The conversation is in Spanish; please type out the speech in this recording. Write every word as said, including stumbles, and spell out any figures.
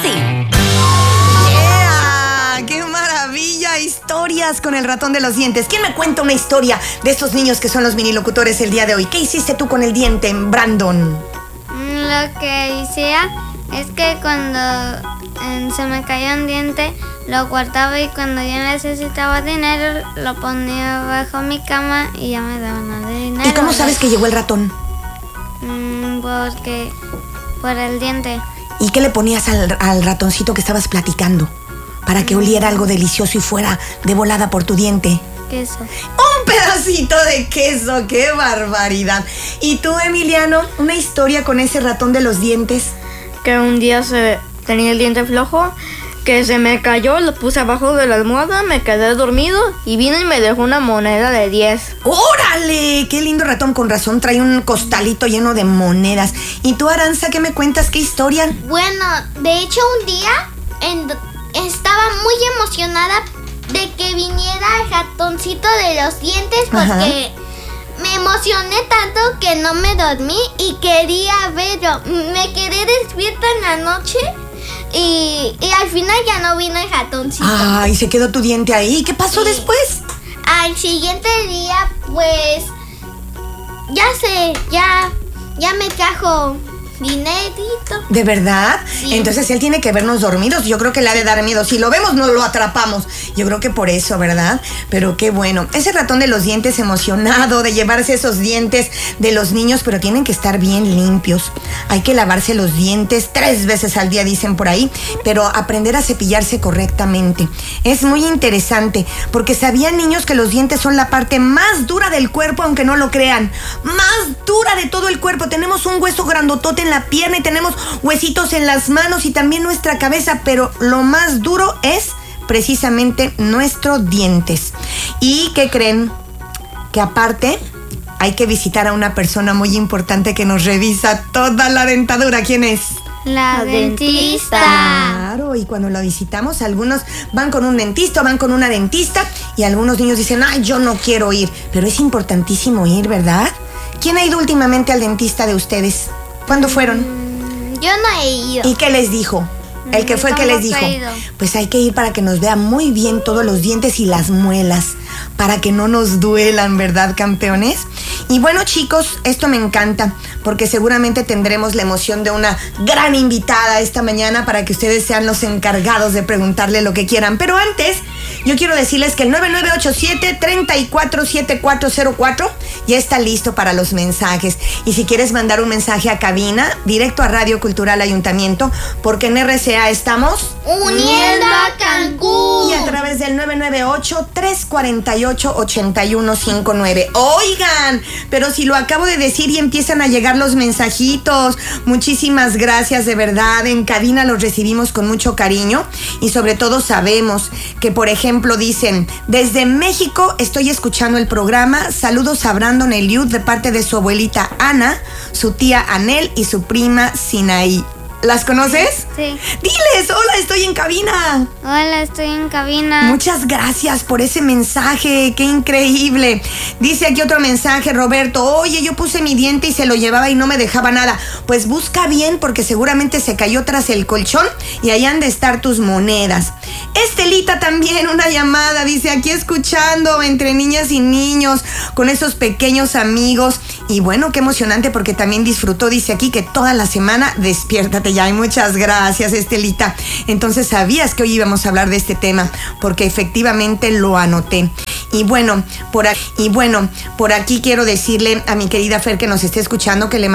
así. ¡Yeah! ¡Qué maravilla! Historias con el ratón de los dientes. ¿Quién me cuenta una historia de estos niños que son los minilocutores el día de hoy? ¿Qué hiciste tú con el diente, Brandon? Lo que hacía es que cuando eh, se me cayó un diente, lo guardaba y cuando yo necesitaba dinero, lo ponía bajo mi cama y ya me daban el dinero. ¿Y cómo sabes que llegó el ratón? Mm, porque por el diente. ¿Y qué le ponías al, al ratoncito que estabas platicando? Para que oliera algo delicioso y fuera de volada por tu diente. Queso. ¡Un pedacito de queso! ¡Qué barbaridad! ¿Y tú, Emiliano, una historia con ese ratón de los dientes? Que un día se tenía el diente flojo, que se me cayó, lo puse abajo de la almohada, me quedé dormido y vino y me dejó una moneda de diez. ¡Órale! ¡Qué lindo ratón! Con razón trae un costalito lleno de monedas. ¿Y tú, Aranza, qué me cuentas? ¿Qué historia? Bueno, de hecho un día en, estaba muy emocionada de que viniera el ratoncito de los dientes porque Ajá. me emocioné tanto que no me dormí y quería verlo. Me quedé despierta en la noche y, y al final ya no vino el ratoncito. Ay, se quedó tu diente ahí. ¿Qué pasó sí. después? Al siguiente día, pues, ya sé, ya, ya me trajo dinerito. ¿De verdad? Sí. Entonces él tiene que vernos dormidos. Yo creo que le ha de dar miedo. Si lo vemos, no lo atrapamos. Yo creo que por eso, ¿verdad? Pero qué bueno. Ese ratón de los dientes emocionado de llevarse esos dientes de los niños, pero tienen que estar bien limpios. Hay que lavarse los dientes tres veces al día, dicen por ahí, pero aprender a cepillarse correctamente. Es muy interesante, porque sabían, niños, que los dientes son la parte más dura del cuerpo, aunque no lo crean. Más dura de todo el cuerpo. Tenemos un hueso grandotote en la pierna y tenemos huesitos en las manos y también nuestra cabeza, pero lo más duro es precisamente nuestros dientes. ¿Y qué creen? Que aparte hay que visitar a una persona muy importante que nos revisa toda la dentadura. ¿Quién es? La, la dentista. Claro, y cuando la visitamos, algunos van con un dentista, van con una dentista y algunos niños dicen, ay, yo no quiero ir, pero es importantísimo ir, ¿verdad? ¿Quién ha ido últimamente al dentista de ustedes? ¿Cuándo fueron? Mm, yo no he ido. ¿Y qué les dijo? El que fue que les dijo, pues hay que ir para que nos vea muy bien todos los dientes y las muelas, para que no nos duelan, ¿verdad, campeones? Y bueno, chicos, esto me encanta, porque seguramente tendremos la emoción de una gran invitada esta mañana para que ustedes sean los encargados de preguntarle lo que quieran. Pero antes, yo quiero decirles que el nueve nueve ocho siete, tres cuatro siete cuatro cero cuatro ya está listo para los mensajes. Y si quieres mandar un mensaje a cabina, directo a Radio Cultural Ayuntamiento, porque en R C A estamos uniendo a Cancún. Y a través del nueve nueve ocho, tres cuatro ocho, ocho uno cinco nueve. Oigan, pero si lo acabo de decir y empiezan a llegar los mensajitos. Muchísimas gracias, de verdad. En cabina los recibimos con mucho cariño y sobre todo sabemos que, por ejemplo, dicen, desde México estoy escuchando el programa. Saludos a Brandon Eliud de parte de su abuelita Ana, su tía Anel y su prima Sinaí. ¿Las conoces? Sí. Diles, hola, estoy en cabina. Hola, estoy en cabina. Muchas gracias por ese mensaje, qué increíble. Dice aquí otro mensaje, Roberto, oye, yo puse mi diente y se lo llevaba y no me dejaba nada. Pues busca bien porque seguramente se cayó tras el colchón y ahí han de estar tus monedas. Estelita también, una llamada, dice, aquí escuchando entre niñas y niños, con esos pequeños amigos. Y bueno, qué emocionante porque también disfrutó, dice aquí, que toda la semana despiértate ya. Y muchas gracias, Estelita. Entonces sabías que hoy íbamos a hablar de este tema, porque efectivamente lo anoté. Y bueno, por aquí, y bueno, por aquí quiero decirle a mi querida Fer que nos esté escuchando que le